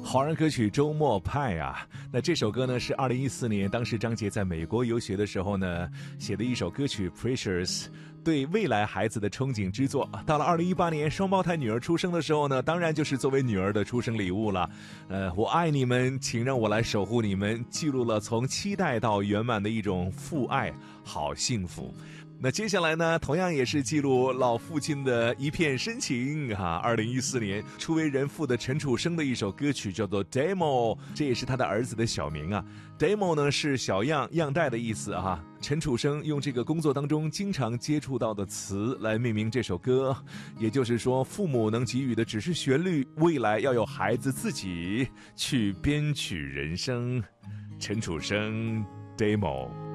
好人歌曲周末派啊，那这首歌呢是2014年当时张杰在美国游学的时候呢写的一首歌曲 Precious， 对未来孩子的憧憬之作。到了2018年双胞胎女儿出生的时候呢，当然就是作为女儿的出生礼物了。我爱你们，请让我来守护你们，记录了从期待到圆满的一种父爱，好幸福。那接下来呢，同样也是记录老父亲的一片深情啊。2014年初为人父的陈楚生的一首歌曲叫做 Demo， 这也是他的儿子的小名啊。Demo 呢是小样样带的意思啊。陈楚生用这个工作当中经常接触到的词来命名这首歌，也就是说父母能给予的只是旋律，未来要有孩子自己去编曲人生。陈楚生 Demo。